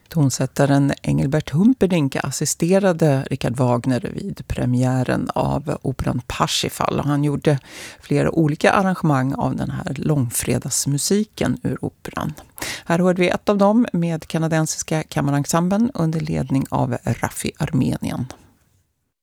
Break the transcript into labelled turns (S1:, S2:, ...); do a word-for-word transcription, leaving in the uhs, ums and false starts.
S1: Tonsättaren Engelbert Humperdinck assisterade Richard Wagner vid premiären av operan Parsifal, och han gjorde flera olika arrangemang av den här långfredagsmusiken ur operan. Här hörde vi ett av dem med kanadensiska kammarensemblen under ledning av Raffi Armenian.